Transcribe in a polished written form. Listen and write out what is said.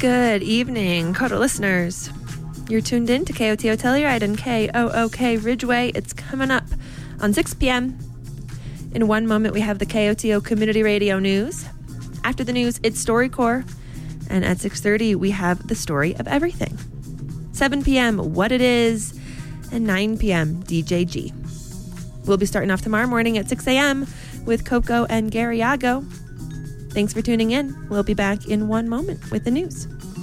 Good evening, Coda listeners. You're tuned in to KOTO Telluride and KOOK Ridgeway. It's coming up on 6 p.m. In one moment, we have the KOTO Community Radio News. After the news, it's StoryCorps. And at 6:30, we have the story of everything. 7 p.m., What It Is. And 9 p.m., DJG. We'll be starting off tomorrow morning at 6 a.m. with Coco and Gary Yago. Thanks for tuning in. We'll be back in one moment with the news.